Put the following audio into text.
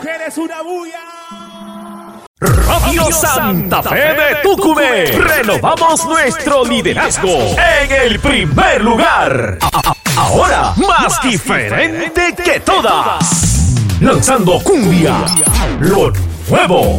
¡Eres una bulla! Radio Santa Fe de Tucumé. Renovamos nuestro liderazgo en el primer lugar. Ahora más diferente que todas. Lanzando cumbia, lo nuevo.